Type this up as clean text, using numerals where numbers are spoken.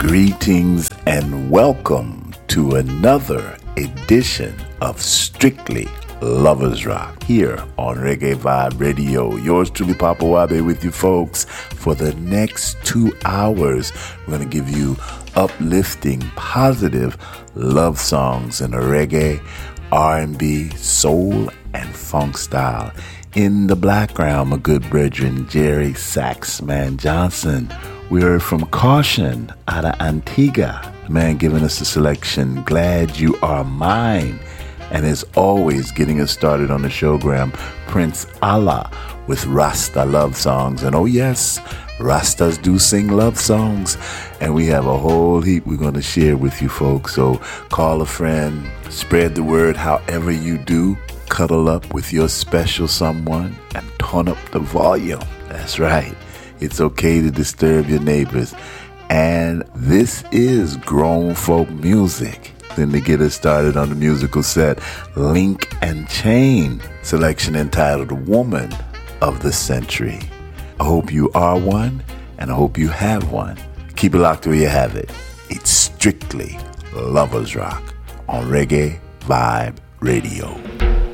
Greetings and welcome to another edition of Strictly Lovers Rock here on Reggae Vibe Radio. Yours truly, Papa Wabe, with you folks. For the next 2 hours, we're going to give you uplifting, positive love songs in a reggae, R&B, soul, and funk style. In the background, my good brethren, Jerry Saxman Johnson. We heard from Caution out of Antigua. The man giving us a selection, Glad You Are Mine. And as always, getting us started on the showgram, Prince Allah with Rasta love songs. And oh yes, Rastas do sing love songs. And we have a whole heap we're going to share with you folks. So call a friend, spread the word however you do. Cuddle up with your special someone and turn up the volume. That's right. It's okay to disturb your neighbors. And this is grown folk music. Then to get us started on the musical set, Link and Chain, selection entitled Woman of the Century. I hope you are one, and I hope you have one. Keep it locked where you have it. It's Strictly Lovers Rock on Reggae Vibe Radio.